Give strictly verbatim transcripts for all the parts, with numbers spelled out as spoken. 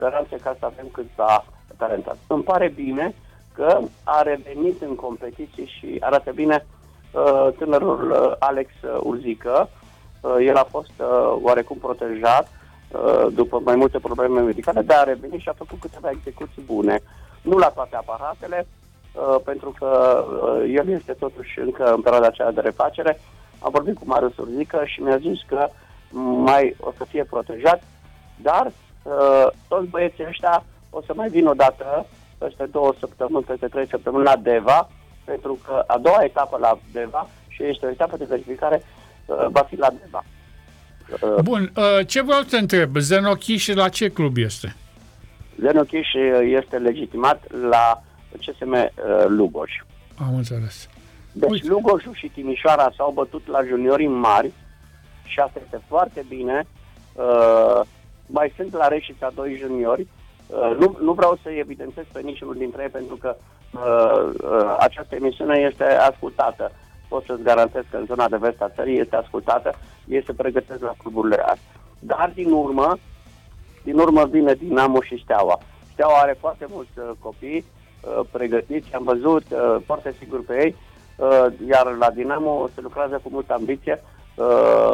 speranțe ca să avem câțiva talentați. Îmi pare bine că a revenit în competiție și arată bine uh, tânărul uh, Alex Urzică. Uh, el a fost uh, oarecum protejat uh, după mai multe probleme medicale, dar a revenit și a făcut câteva execuții bune. Nu la toate aparatele, uh, pentru că uh, el este totuși încă în perioada aceea de refacere. Am vorbit cu Marius Urzică și mi-a zis că mai o să fie protejat, dar uh, toți băieții ăștia o să mai vin o dată peste două săptămâni, peste trei săptămâni la Deva, pentru că a doua etapă la Deva și este o etapă de verificare uh, va fi la Deva. Uh, Bun, uh, ce vreau să te întreb? Zenochiș la ce club este? Zenochiș este legitimat la C S M uh, Lugoj. Am înțeles. Deci Uite. Lugojul și Timișoara s-au bătut la juniorii mari și asta este foarte bine. Uh, mai sunt la Reșița doi juniori. Uh, nu, nu vreau să evidențez pe niciunul dintre ei pentru că uh, uh, această emisiune este ascultată. Pot să-ți garantez că în zona de vest a țării este ascultată. Ei se pregătesc la cluburile astea. Dar din urmă, din urmă vine Dinamo și Steaua. Steaua are foarte mulți uh, copii uh, pregătiți, am văzut uh, foarte sigur pe ei, uh, iar la Dinamo se lucrează cu multă ambiție. Uh,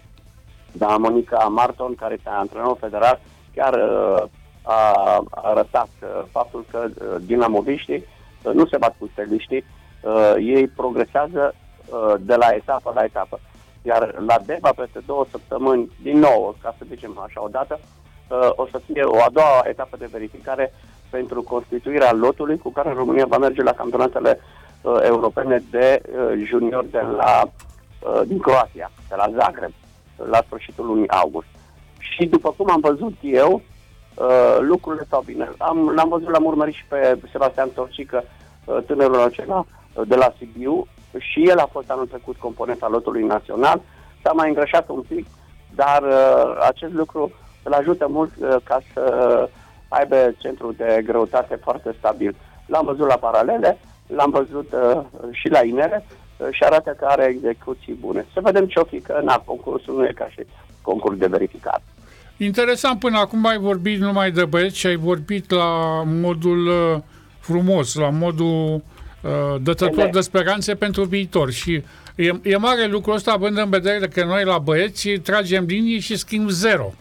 da, Monica Marton, care este antrenor federal, chiar uh, a arătat uh, faptul că uh, dinamoviștii uh, nu se bat cu steliștii, uh, ei progresează uh, de la etapă la etapă. Iar la Deva, peste două săptămâni, din nou, ca să zicem așa odată, uh, o să fie o a doua etapă de verificare pentru constituirea lotului cu care România va merge la campionatele uh, europene de uh, juniori de la, uh, din Croația, de la Zagreb, la sfârșitul lunii august. Și după cum am văzut eu, uh, lucrurile stau bine. Am, l-am văzut, l-am urmărit și pe Sebastian Torcică, uh, tânărul acela uh, de la Sibiu, și el a fost anul trecut component al lotului național. S-a mai îngrășat un pic, dar uh, acest lucru îl ajută mult uh, ca să uh, aibă centru de greutate foarte stabil. L-am văzut la paralele, l-am văzut uh, și la inere uh, și arată că are execuții bune. Să vedem ce o fi, că na, concursul nu e ca și concurs de verificare. Interesant, până acum ai vorbit numai de băieți și ai vorbit la modul uh, frumos, la modul uh, dătător de speranțe pentru viitor. Și e, e mare lucrul ăsta, având în vedere că noi la băieți tragem linii și schimb zero.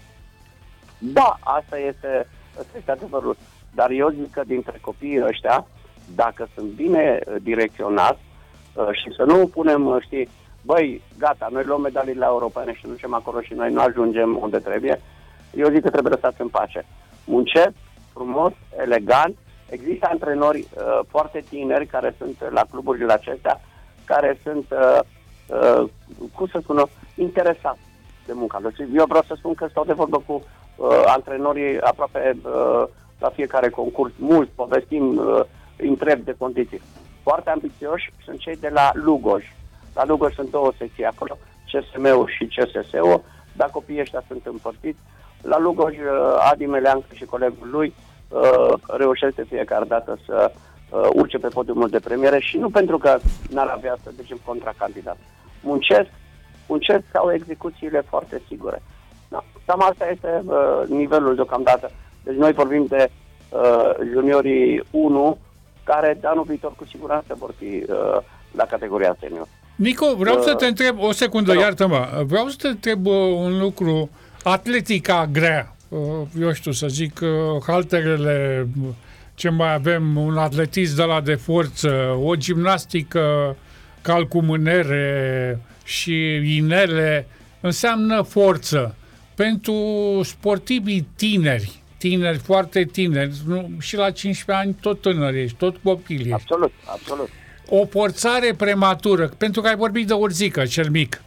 Da, asta este, asta este adevărul. Dar eu zic că dintre copiii ăștia, dacă sunt bine direcționați uh, și să nu punem, uh, știi, băi, gata, noi luăm medaliile europene și ducem acolo și noi nu ajungem unde trebuie, eu zic că trebuie lăsați în pace. Muncesc, frumos, elegant. Există antrenori uh, foarte tineri care sunt la cluburile acestea, care sunt, uh, uh, cum să spun, interesați de munca lor. Eu vreau să spun că stau de vorbă cu uh, antrenorii aproape uh, la fiecare concurs. Mulți povestim, uh, îi întreb de condiții. Foarte ambițioși sunt cei de la Lugoj. La Lugoj sunt două secții acolo, C S M-ul și C S S-ul, dar copiii ăștia sunt împărțiți. La Lugoj, Adi Meleancă și colegul lui uh, reușește fiecare dată să uh, urce pe podiumul de premiere și nu pentru că n-ar avea să zicem contracandidat. Muncesc, muncesc sau execuțiile foarte sigure. Da. Cam asta este uh, nivelul deocamdată. Deci noi vorbim de uh, juniorii unu, care de anul viitor cu siguranță vor fi uh, la categoria senior. Nico, vreau uh, să te întreb, o secundă, no. iartă-mă, vreau să te întreb uh, un lucru. Atletica grea, uh, eu știu să zic, uh, halterele, ce mai avem, un atletism de la de forță, o gimnastică, cal cu mânere și inele, înseamnă forță. Pentru sportivii tineri, tineri, foarte tineri, nu, și la cincisprezece ani tot tânări ești, tot copil ești. Absolut, absolut. O forțare prematură, pentru că ai vorbit de Urzică, cel mic.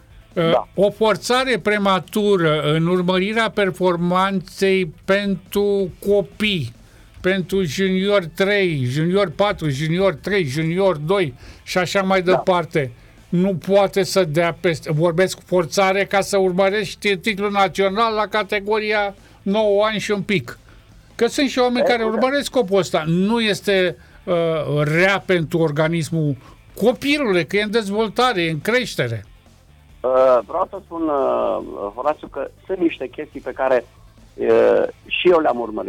Da. O forțare prematură în urmărirea performanței pentru copii, pentru junior trei, junior patru, junior trei, junior doi și așa mai departe, da. Nu poate să dea peste. Vorbesc forțare ca să urmărești titlul național la categoria nouă ani și un pic. Că sunt și oameni e, care urmăresc scopul ăsta. Nu este uh, rea pentru organismul copilului, că e în dezvoltare, e în creștere. Uh, vreau să spun, uh, Horațiu, că sunt niște chestii pe care uh, și eu le-am urmărit.